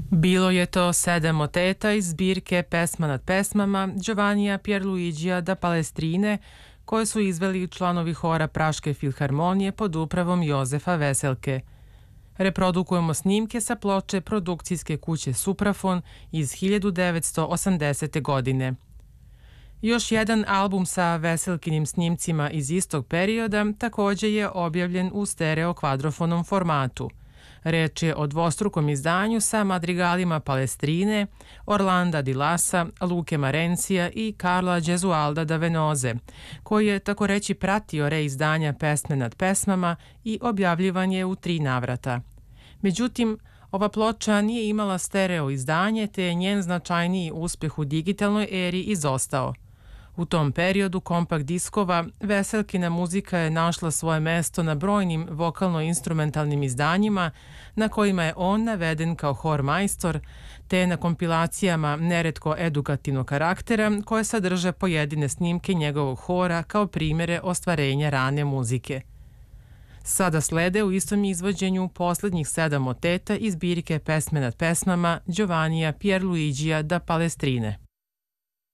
Bilo je to 7 moteta iz zbirke Pesma nad pesmama Giovannija Pierluigija da Palestrine, koje su izveli članovi hora Praške filharmonije pod upravom Jozefa Veselke. Reprodukujemo snimke sa ploče produkcijske kuće Suprafon iz 1980. godine. Još jedan album sa Veselkinim snimcima iz istog perioda takođe je objavljen u stereo kvadrofonom formatu. Reč je o dvostrukom izdanju sa madrigalima Palestrine, Orlanda di Lassa, Luke Marencija i Carla Gesualda da Venoze, koji je tako reći pratio reizdanja Pesme nad pesmama i objavljivan je u 3 navrata. Međutim, ova ploča nije imala stereo izdanje, te je njen značajniji uspeh u digitalnoj eri izostao. U tom periodu kompakt diskova Veselkina muzika je našla svoje mesto na brojnim vokalno-instrumentalnim izdanjima na kojima je on naveden kao hor majstor, te na kompilacijama neretko edukativnog karaktera koje sadrže pojedine snimke njegovog hora kao primjere ostvarenja rane muzike. Sada slede u istom izvođenju poslednjih 7 moteta iz zbirke Pesme nad pesmama Giovannija Pierluigija da Palestrine.